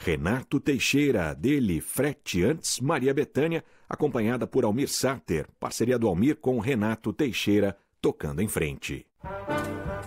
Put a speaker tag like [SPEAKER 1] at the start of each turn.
[SPEAKER 1] Renato Teixeira, dele, Frete antes, Maria Bethânia, acompanhada por Almir Sater, parceria do Almir com Renato Teixeira, tocando em frente.